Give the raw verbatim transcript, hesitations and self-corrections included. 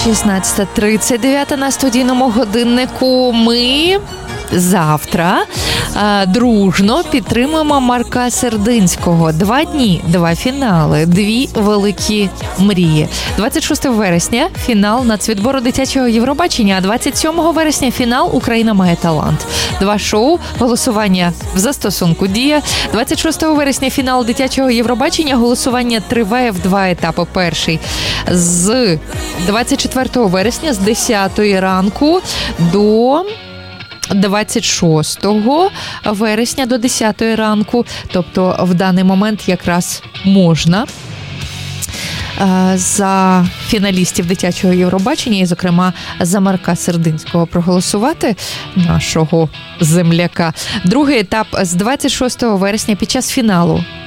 шістнадцята тридцять дев'ять на студійному годиннику. Ми завтра а, дружно підтримуємо Марка Сердинського. Два дні, два фінали, дві великі мрії. двадцять шостого вересня фінал нацвідбору дитячого Євробачення, а двадцять сьомого вересня фінал «Україна має талант». Два шоу, голосування в застосунку «Дія». двадцять шостого вересня фінал дитячого Євробачення, голосування триває в два етапи. Перший з двадцять четвертого вересня з десятої ранку до двадцять шостого вересня до десятої ранку. Тобто в даний момент якраз можна за фіналістів дитячого Євробачення і, зокрема, за Марка Сердинського проголосувати, нашого земляка. Другий етап з двадцять шостого вересня під час фіналу